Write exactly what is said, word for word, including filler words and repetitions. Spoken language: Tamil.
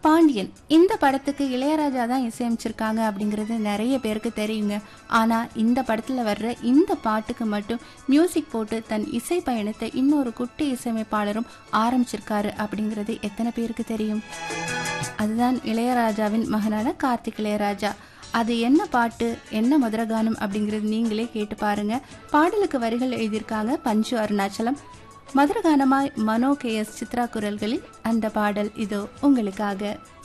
பாண்டியன் இந்த படத்துக்கு இளையராஜா தான் இசையமைச்சிருக்காங்க அப்படிங்கிறது நிறைய பேருக்கு தெரியுங்க. ஆனா இந்த படத்துல வர்ற இந்த பாட்டுக்கு மட்டும் மியூசிக் போட்டு தன் இசை பயணத்தை இன்னொரு குட்டி இசையமைப்பாளரும் ஆரம்பிச்சிருக்காரு அப்படிங்கிறது எத்தனை பேருக்கு தெரியும்? அதுதான் இளையராஜாவின் மகனான கார்த்திக் இளையராஜா. அது என்ன பாட்டு, என்ன மதுரகானம் அப்படிங்கிறது நீங்களே கேட்டு பாருங்க. பாடலுக்கு வரிகள் எழுதியிருக்காங்க பஞ்சு அருணாச்சலம். மதுரகானமாய் மனோ கே எஸ் சித்ரா குரல்களில் அந்த பாடல் இதோ உங்களுக்காக.